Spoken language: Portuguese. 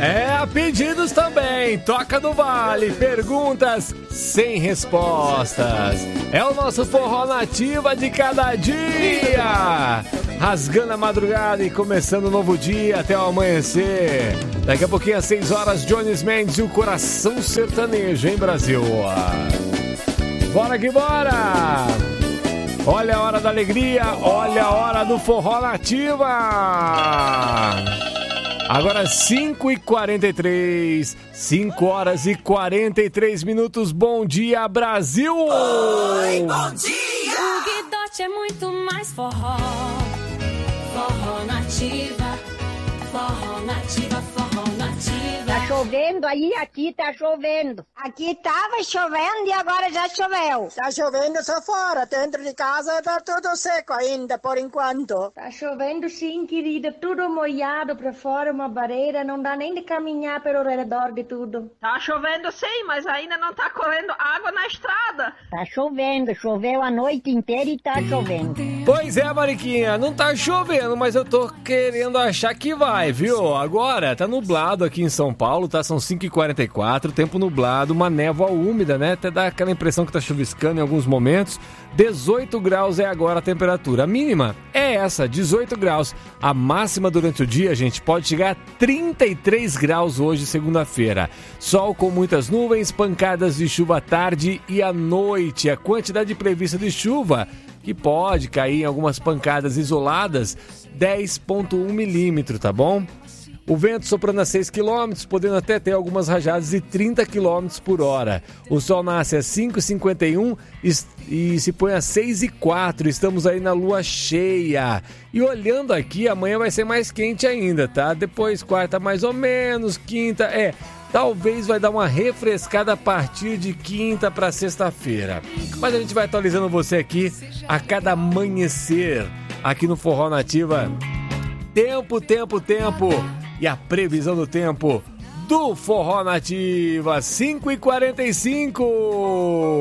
É, pedidos também. Toca do Vale. Perguntas sem respostas. É o nosso Forró Nativa de cada dia. Rasgando a madrugada e começando um novo dia até o amanhecer. Daqui a pouquinho, às 6 horas, Jones Mendes e o Coração Sertanejo, hein, Brasil? Bora que bora! Olha a hora da alegria, olha a hora do Forró Nativa! Agora 5h43, 5 horas e 43 minutos. Bom dia, Brasil! Oi, bom dia! O Guidote é muito mais forró. Forró Nativa, Forró Nativa, Forró Nativa. Tá chovendo aí, aqui tá chovendo. Aqui tava chovendo e agora já choveu. Tá chovendo só fora, dentro de casa tá tudo seco ainda, por enquanto. Tá chovendo sim, querida, tudo molhado pra fora, uma barreira, não dá nem de caminhar pelo redor de tudo. Tá chovendo sim, mas ainda não tá correndo água na estrada. Tá chovendo, choveu a noite inteira e tá chovendo. Pois é, Mariquinha, não tá chovendo, mas eu tô querendo achar que vai, viu? Agora tá nublado aqui em São Paulo, tá? São 5h44, tempo nublado, uma névoa úmida, né? Até dá aquela impressão que tá chuviscando em alguns momentos. 18 graus é agora a temperatura. A mínima é essa, 18 graus. A máxima durante o dia, gente, pode chegar a 33 graus hoje, segunda-feira. Sol com muitas nuvens, pancadas de chuva à tarde e à noite. A quantidade prevista de chuva, que pode cair em algumas pancadas isoladas, 10,1 milímetros, tá bom? O vento soprando a 6 km, podendo até ter algumas rajadas de 30 km por hora. O sol nasce às 5h51 e se põe às 6h04. Estamos aí na lua cheia. E olhando aqui, amanhã vai ser mais quente ainda, tá? Depois quarta mais ou menos, quinta, talvez vai dar uma refrescada a partir de quinta para sexta-feira. Mas a gente vai atualizando você aqui a cada amanhecer aqui no Forró Nativa. Tempo. E a previsão do tempo do Forró Nativa, 5h45.